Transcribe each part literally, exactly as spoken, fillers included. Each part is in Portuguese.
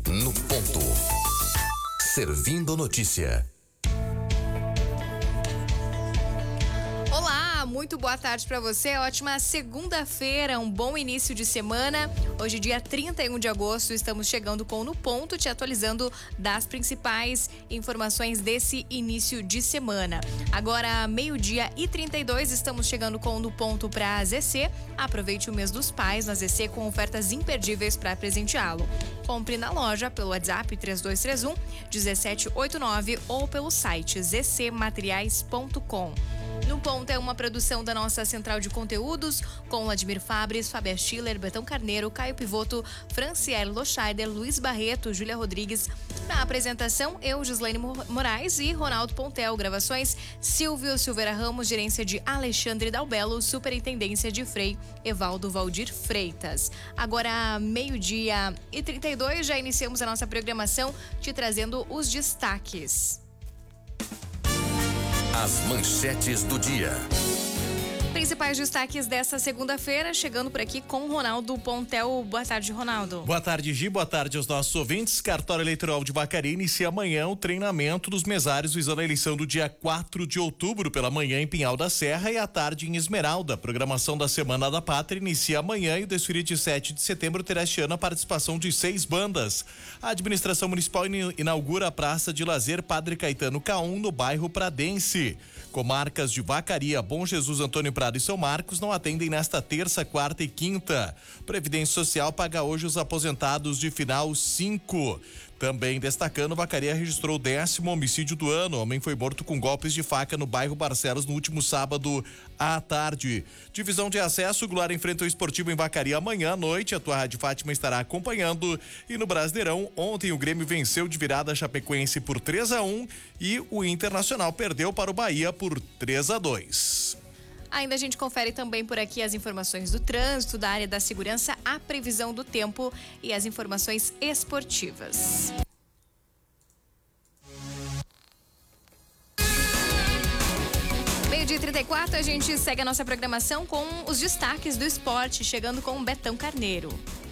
no ponto. Servindo notícia. Olá, muito boa tarde para você. Ótima segunda-feira, um bom início de semana. Hoje, dia trinta e um de agosto, estamos chegando com No Ponto, te atualizando das principais informações desse início de semana. Agora, meio-dia e trinta e dois, estamos chegando com No Ponto para a Z C. Aproveite o mês dos pais na Z C com ofertas imperdíveis para presenteá-lo. Compre na loja pelo WhatsApp três dois três um, um sete oito nove ou pelo site z c materiais ponto com. No Ponto é uma produção da nossa central de conteúdos com Vladimir Fabres, Fábia Schiller, Betão Carneiro, Caio Pivoto, Franciele Loscheider, Luiz Barreto, Júlia Rodrigues. Na apresentação, eu, Gislaine Moraes e Ronaldo Pontel. Gravações, Silvio Silveira Ramos, gerência de Alexandre Dalbello, superintendência de Frei, Evaldo Valdir Freitas. Agora, meio-dia e trinta e dois, já iniciamos a nossa programação te trazendo os destaques. As manchetes do dia. Principais destaques dessa segunda-feira, chegando por aqui com Ronaldo Pontel. Boa tarde, Ronaldo. Boa tarde, Gi. Boa tarde aos nossos ouvintes. Cartório Eleitoral de Vacaria inicia amanhã o treinamento dos mesários visando a eleição do dia quatro de outubro pela manhã em Pinhal da Serra e à tarde em Esmeralda. A programação da Semana da Pátria inicia amanhã e o desfile de sete de setembro terá este ano a participação de seis bandas. A administração municipal inaugura a Praça de Lazer Padre Caetano Caum no bairro Pradense. Comarcas de Vacaria, Bom Jesus, Antônio Prado e São Marcos não atendem nesta terça, quarta e quinta. Previdência Social paga hoje os aposentados de final cinco. Também destacando, Vacaria registrou o décimo homicídio do ano. O homem foi morto com golpes de faca no bairro Barcelos no último sábado à tarde. Divisão de acesso, Glória enfrenta o Esportivo em Vacaria amanhã à noite. A tua Rádio Fátima estará acompanhando. E no Brasileirão, ontem o Grêmio venceu de virada a Chapecoense por três a um e o Internacional perdeu para o Bahia por três a dois. Ainda a gente confere também por aqui as informações do trânsito, da área da segurança, a previsão do tempo e as informações esportivas. Meio-dia e trinta e quatro, a gente segue a nossa programação com os destaques do esporte, chegando com o Betão Carneiro.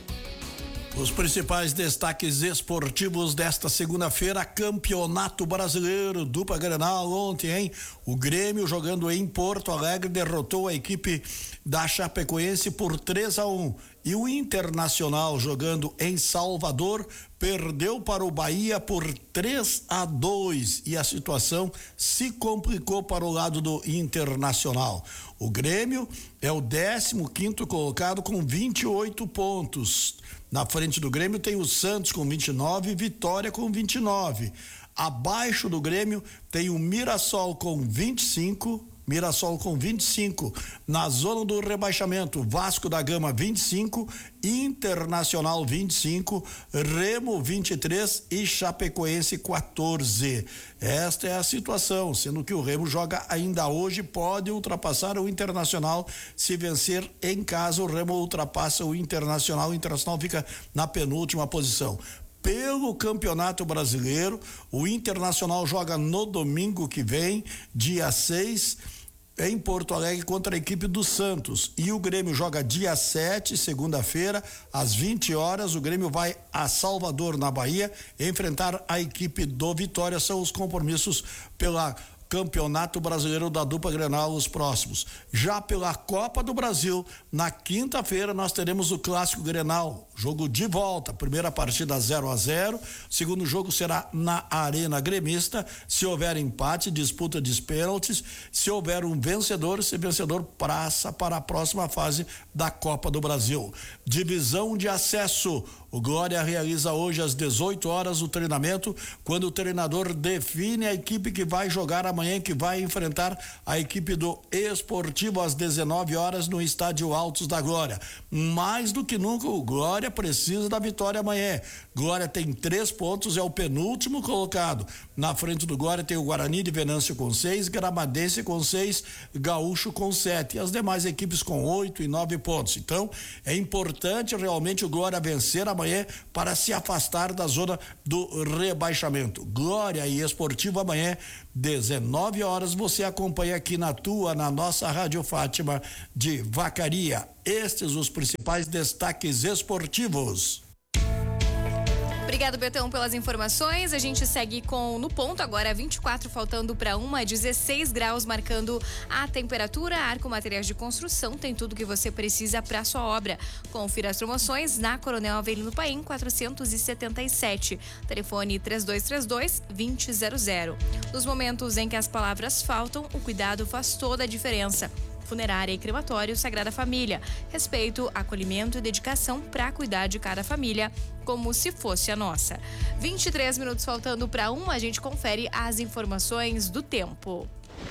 Os principais destaques esportivos desta segunda-feira: Campeonato Brasileiro, dupla Grenal ontem, hein? O Grêmio, jogando em Porto Alegre, derrotou a equipe da Chapecoense por três a um. E o Internacional, jogando em Salvador, perdeu para o Bahia por três a dois. E a situação se complicou para o lado do Internacional. O Grêmio é o décimo quinto colocado com vinte e oito pontos. Na frente do Grêmio tem o Santos com vinte e nove e Vitória com vinte e nove. Abaixo do Grêmio tem o Mirassol com vinte e cinco. Mirassol com vinte e cinco. Na zona do rebaixamento, Vasco da Gama vinte e cinco, Internacional vinte e cinco, Remo vinte e três e Chapecoense quatorze. Esta é a situação, sendo que o Remo joga ainda hoje, pode ultrapassar o Internacional se vencer em casa. O Remo ultrapassa o Internacional, o Internacional fica na penúltima posição. Pelo Campeonato Brasileiro, o Internacional joga no domingo que vem, dia seis, em Porto Alegre contra a equipe do Santos. E o Grêmio joga dia sete, segunda-feira, às vinte horas. O Grêmio vai a Salvador, na Bahia, enfrentar a equipe do Vitória. São os compromissos pela Campeonato Brasileiro da dupla Grenal, os próximos. Já pela Copa do Brasil, na quinta-feira nós teremos o Clássico Grenal, jogo de volta, primeira partida zero a zero, segundo jogo será na Arena Gremista. Se houver empate, disputa de pênaltis. Se houver um vencedor, esse vencedor passa para a próxima fase da Copa do Brasil. Divisão de acesso, o Glória realiza hoje às dezoito horas o treinamento, quando o treinador define a equipe que vai jogar amanhã, que vai enfrentar a equipe do Esportivo às dezenove horas no Estádio Altos da Glória. Mais do que nunca, o Glória precisa da vitória amanhã. Glória tem três pontos, é o penúltimo colocado. Na frente do Glória tem o Guarani de Venâncio com seis, Gramadense com seis, Gaúcho com sete, e as demais equipes com oito e nove pontos. Então, é importante realmente o Glória vencer amanhã para se afastar da zona do rebaixamento. Glória e Esportivo amanhã, dezenove horas, você acompanha aqui na tua, na nossa Rádio Fátima de Vacaria. Estes os principais destaques esportivos. Obrigado, Betão, pelas informações. A gente segue com No Ponto agora, vinte e quatro faltando para uma, dezesseis graus marcando a temperatura. Arco Materiais de Construção tem tudo que você precisa para sua obra. Confira as promoções na Coronel Avelino Paim quatrocentos e setenta e sete. Telefone três dois três dois, dois zero zero zero. Nos momentos em que as palavras faltam, o cuidado faz toda a diferença. Funerária e Crematório Sagrada Família. Respeito, acolhimento e dedicação para cuidar de cada família como se fosse a nossa. vinte e três minutos faltando para um, a gente confere as informações do tempo.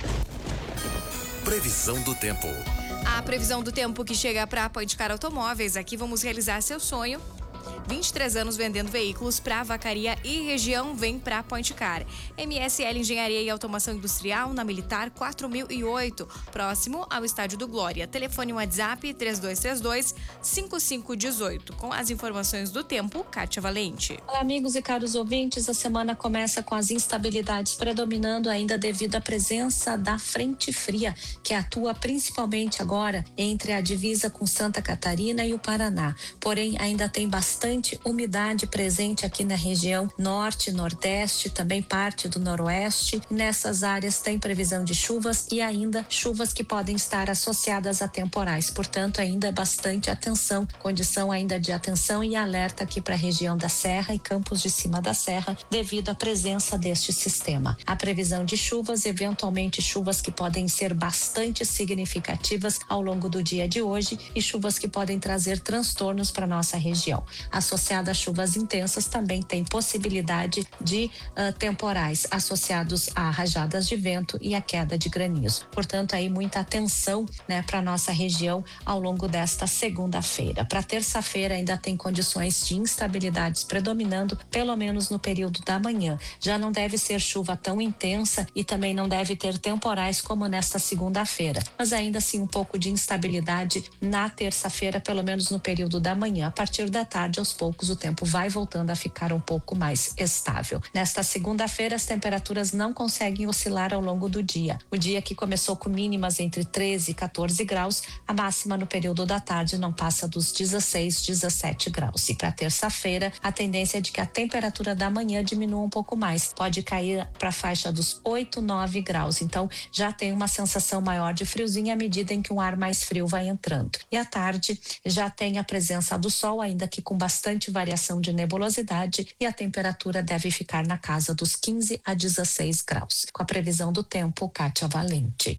Previsão do tempo. A previsão do tempo que chega para a Point Car Automóveis. Aqui vamos realizar seu sonho. vinte e três anos vendendo veículos para Vacaria e região, vem para Point Car. M S L Engenharia e Automação Industrial na Militar quatro mil e oito, próximo ao Estádio do Glória. Telefone WhatsApp três dois três dois, cinco cinco um oito. Com as informações do tempo, Kátia Valente. Olá, amigos e caros ouvintes. A semana começa com as instabilidades predominando ainda devido à presença da frente fria, que atua principalmente agora entre a divisa com Santa Catarina e o Paraná. Porém, ainda tem bastante umidade presente aqui na região norte, nordeste, também parte do noroeste. Nessas áreas tem previsão de chuvas e ainda chuvas que podem estar associadas a temporais. Portanto, ainda bastante atenção, condição ainda de atenção e alerta aqui para a região da Serra e Campos de Cima da Serra, devido à presença deste sistema. A previsão de chuvas, eventualmente chuvas que podem ser bastante significativas ao longo do dia de hoje e chuvas que podem trazer transtornos para nossa região. Associada a chuvas intensas, também tem possibilidade de uh, temporais associados a rajadas de vento e a queda de granizo. Portanto, aí muita atenção, né, para nossa região ao longo desta segunda-feira. Para terça-feira ainda tem condições de instabilidades predominando, pelo menos no período da manhã. Já não deve ser chuva tão intensa e também não deve ter temporais como nesta segunda-feira, mas ainda assim um pouco de instabilidade na terça-feira, pelo menos no período da manhã. A partir da tarde, aos poucos, o tempo vai voltando a ficar um pouco mais estável. Nesta segunda-feira, as temperaturas não conseguem oscilar ao longo do dia. O dia que começou com mínimas entre treze e quatorze graus, a máxima no período da tarde não passa dos dezesseis, dezessete graus. E para terça-feira, a tendência é de que a temperatura da manhã diminua um pouco mais. Pode cair para a faixa dos oito, nove graus. Então, já tem uma sensação maior de friozinho à medida em que um ar mais frio vai entrando. E à tarde, já tem a presença do sol, ainda que com bastante variação de nebulosidade, e a temperatura deve ficar na casa dos quinze a dezesseis graus. Com a previsão do tempo, Kátia Valente.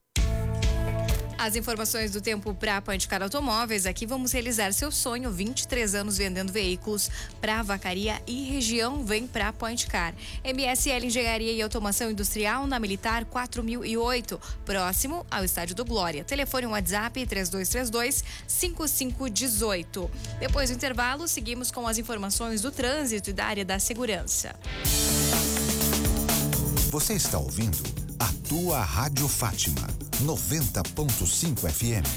As informações do tempo para a Point Car Automóveis. Aqui vamos realizar seu sonho. vinte e três anos vendendo veículos para Vacaria e região, vem para a Point Car. M S L Engenharia e Automação Industrial na Militar quatro mil e oito, próximo ao Estádio do Glória. Telefone WhatsApp três dois três dois, cinco cinco um oito. Depois do intervalo, seguimos com as informações do trânsito e da área da segurança. Você está ouvindo a tua Rádio Fátima, noventa ponto cinco F M.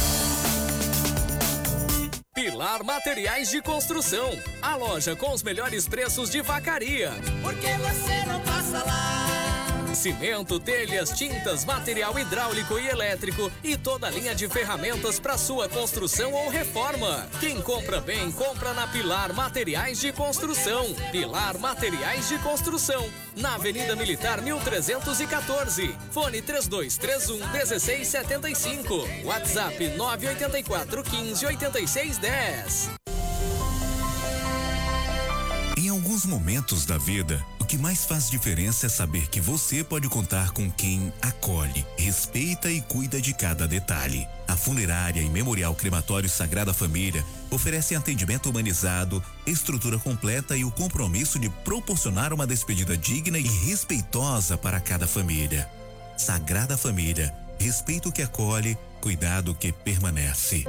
Pilar Materiais de Construção, a loja com os melhores preços de Vacaria. Por que você não passa lá? Cimento, telhas, tintas, material hidráulico e elétrico e toda a linha de ferramentas para sua construção ou reforma. Quem compra bem, compra na Pilar Materiais de Construção. Pilar Materiais de Construção, na Avenida Militar mil trezentos e quatorze. Fone três dois três um, um seis sete cinco. WhatsApp nove oito quatro, um cinco, oito seis um zero. Em alguns momentos da vida, o que mais faz diferença é saber que você pode contar com quem acolhe, respeita e cuida de cada detalhe. A Funerária e Memorial Crematório Sagrada Família oferecem atendimento humanizado, estrutura completa e o compromisso de proporcionar uma despedida digna e respeitosa para cada família. Sagrada Família, respeito que acolhe, cuidado que permanece.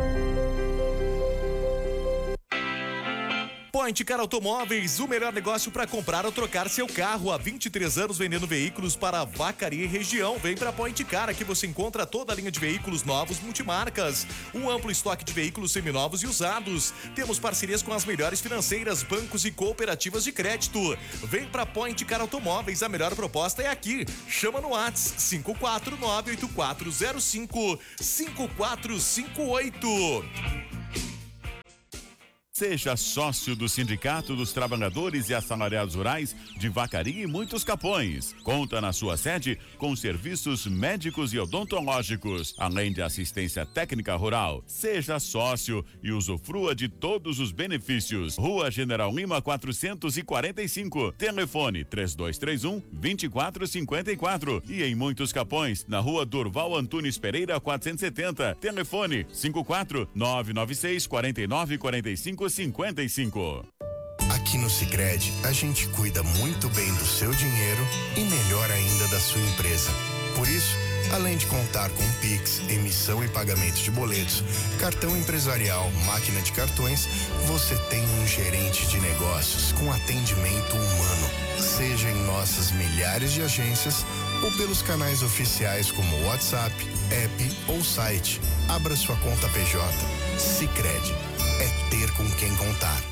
Point Car Automóveis, o melhor negócio para comprar ou trocar seu carro. Há vinte e três anos vendendo veículos para Vacaria e região. Vem para Point Car, aqui você encontra toda a linha de veículos novos multimarcas, um amplo estoque de veículos seminovos e usados. Temos parcerias com as melhores financeiras, bancos e cooperativas de crédito. Vem para Point Car Automóveis, a melhor proposta é aqui. Chama no WhatsApp cinco quatro nove oito quatro zero cinco cinco quatro cinco oito. Seja sócio do Sindicato dos Trabalhadores e Assalariados Rurais de Vacaria e muitos Capões. Conta na sua sede com serviços médicos e odontológicos, além de assistência técnica rural. Seja sócio e usufrua de todos os benefícios. Rua General Lima quatrocentos e quarenta e cinco. Telefone três dois três um, dois quatro cinco quatro. E em muitos Capões, na Rua Durval Antunes Pereira quatrocentos e setenta. Telefone cinco quatro nove nove seis, quatro nove quatro cinco, cinco cinco. Aqui no Sicredi, a gente cuida muito bem do seu dinheiro e melhor ainda da sua empresa. Por isso, além de contar com Pix, emissão e pagamento de boletos, cartão empresarial, máquina de cartões, você tem um gerente de negócios com atendimento humano. Seja em nossas milhares de agências ou pelos canais oficiais como WhatsApp, app ou site. Abra sua conta P J. Sicredi. É ter com quem contar.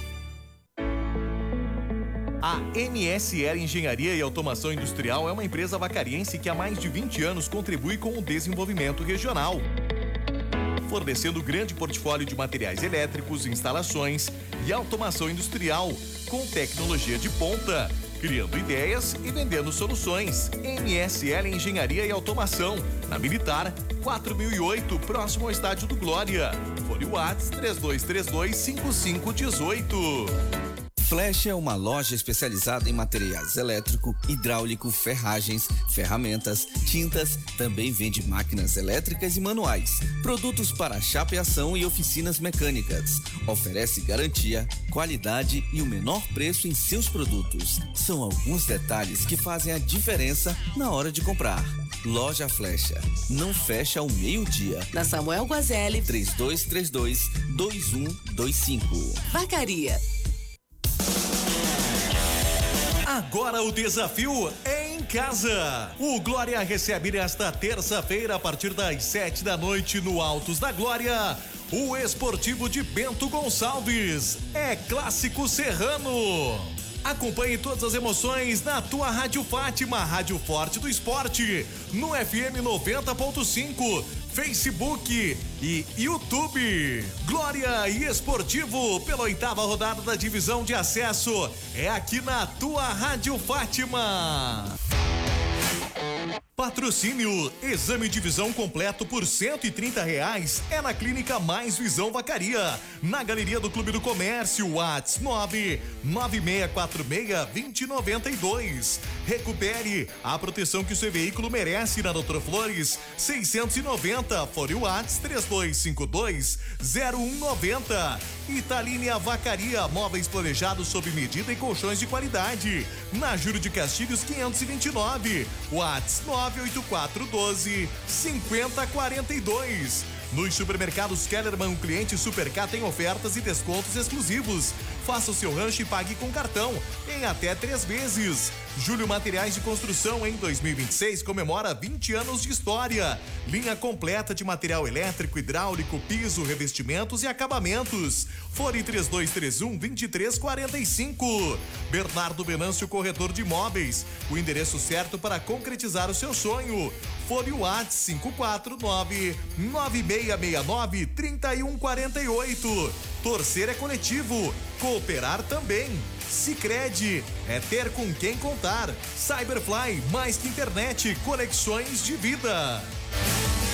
A M S L Engenharia e Automação Industrial é uma empresa vacariense que há mais de vinte anos contribui com o desenvolvimento regional, fornecendo grande portfólio de materiais elétricos, instalações e automação industrial com tecnologia de ponta, criando ideias e vendendo soluções. M S L Engenharia e Automação, na Militar quatro mil e oito, próximo ao Estádio do Glória. Fone WhatsApp três dois três dois, cinco cinco um oito. Flash é uma loja especializada em materiais elétrico, hidráulico, ferragens, ferramentas, tintas, também vende máquinas elétricas e manuais, produtos para chapeação e oficinas mecânicas. Oferece garantia, qualidade e o menor preço em seus produtos. São alguns detalhes que fazem a diferença na hora de comprar. Loja Flecha, não fecha ao meio-dia. Na Samuel Guazelli, três dois três dois, dois um dois cinco. Vacaria. Agora o desafio é em casa. O Glória recebe nesta terça-feira, a partir das sete da noite, no Altos da Glória, o Esportivo de Bento Gonçalves. É clássico serrano. Acompanhe todas as emoções na tua Rádio Fátima, Rádio Forte do Esporte, no F M noventa ponto cinco, Facebook e YouTube. Glória e Esportivo pela oitava rodada da divisão de acesso é aqui na tua Rádio Fátima. Patrocínio: exame de visão completo por cento e trinta reais é na Clínica Mais Visão Vacaria, na Galeria do Clube do Comércio. WhatsApp nove nove seis quatro seis, dois zero nove dois. Recupere a proteção que o seu veículo merece na Doutor Flores seiscentos e noventa. Fone WhatsApp três dois cinco dois, zero um nove zero. Italine Vacaria, móveis planejados sob medida e colchões de qualidade, na Júlio de Castilhos quinhentos e vinte e nove. WhatsApp nove oito quatro um dois, cinco zero quatro dois. Nos supermercados Kellerman, o cliente Supercar tem ofertas e descontos exclusivos. Faça o seu rancho e pague com cartão em até três vezes. Júlio Materiais de Construção, em dois mil e vinte e seis, comemora vinte anos de história. Linha completa de material elétrico, hidráulico, piso, revestimentos e acabamentos. Fone três dois três um, dois três quatro cinco. Bernardo Venâncio, corretor de imóveis. O endereço certo para concretizar o seu sonho. Fone WhatsApp cinco quatro nove, nove seis seis nove, três um quatro oito. Torcer é coletivo, cooperar também. Sicredi é ter com quem contar. Cyberfly, mais que internet, conexões de vida.